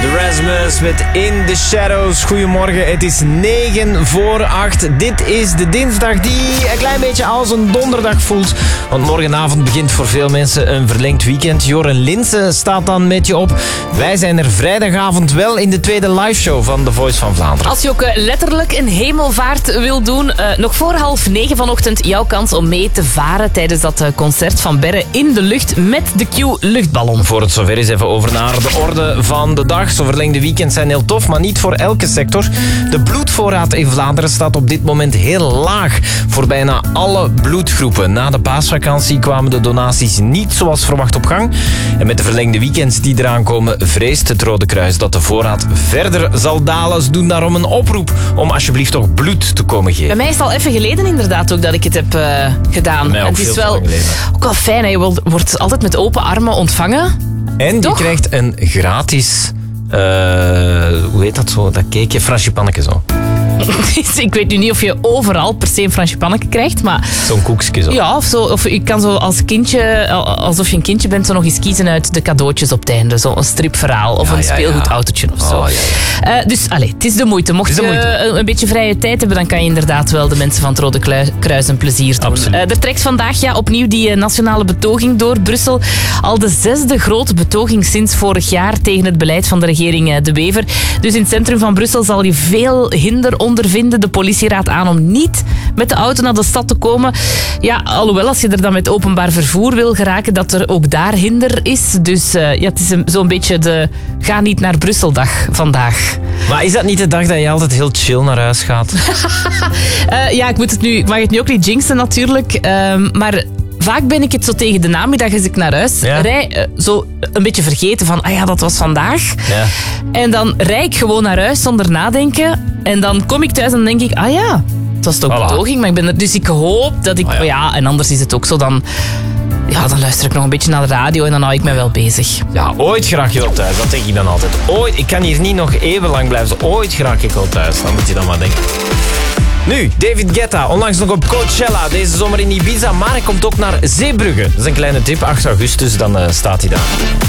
Erasmus met In the Shadows. Goedemorgen, het is 7:45. Dit is de dinsdag die een klein beetje als een donderdag voelt. Want morgenavond begint voor veel mensen een verlengd weekend. Joren Linsen staat dan met je op. Wij zijn er vrijdagavond wel in de tweede liveshow van The Voice van Vlaanderen. Als je ook letterlijk een hemelvaart wil doen, nog voor 8:30 vanochtend jouw kans om mee te varen tijdens dat concert van Berre in de lucht met de Q-luchtballon. Voor het zover is even over naar de orde van de dag. Zo verlengde weekends zijn heel tof, maar niet voor elke sector. De bloedvoorraad in Vlaanderen staat op dit moment heel laag voor bijna alle bloedgroepen. Na de paasvakantie kwamen de donaties niet zoals verwacht op gang. En met de verlengde weekends die eraan komen, vreest het Rode Kruis dat de voorraad verder zal dalen. Ze doen daarom een oproep om alsjeblieft toch bloed te komen geven. Bij mij is het al even geleden inderdaad ook dat ik het heb gedaan. Mij ook het is veel wel ook wel fijn, hè. Je wordt altijd met open armen ontvangen. En Toch? je krijgt een gratis, hoe heet dat zo, dat cakeje, frangipanneke zo. Ik weet nu niet of je overal per se een frangipanneke krijgt, maar... Zo'n koekje zo. Ja, of je kan zo als kindje, alsof je een kindje bent, zo nog eens kiezen uit de cadeautjes op het einde. Zo een stripverhaal of een speelgoedautootje of zo. Dus het is de moeite. Mocht je een beetje vrije tijd hebben, dan kan je inderdaad wel de mensen van het Rode Kruis een plezier doen. Er trekt vandaag opnieuw die nationale betoging door Brussel. Al de 6e grote betoging sinds vorig jaar tegen het beleid van de regering De Wever. Dus in het centrum van Brussel zal je veel hinder ondervinden. De politie raadt aan om niet met de auto naar de stad te komen. Ja, alhoewel als je er dan met openbaar vervoer wil geraken, dat er ook daar hinder is. Dus het is zo'n beetje de ga niet naar Brussel dag vandaag. Maar is dat niet de dag dat je altijd heel chill naar huis gaat? Ik mag het nu ook niet jinxen natuurlijk. Maar vaak ben ik het zo tegen de namiddag als ik naar huis rij, zo een beetje vergeten van, dat was vandaag. Ja. En dan rij ik gewoon naar huis zonder nadenken. En dan kom ik thuis en dan denk ik, het was toch betoging, maar ik ben er. Dus ik hoop dat ik, en anders is het ook zo, dan luister ik nog een beetje naar de radio en dan hou ik mij wel bezig. Ja, ooit geraak je wel thuis, dat denk ik dan altijd. Ooit, ik kan hier niet nog even lang blijven, ooit geraak ik wel thuis, dan moet je dan maar denken. Nu, David Guetta, onlangs nog op Coachella, deze zomer in Ibiza, maar hij komt ook naar Zeebrugge. Dat is een kleine tip, 8 augustus, dan staat hij daar.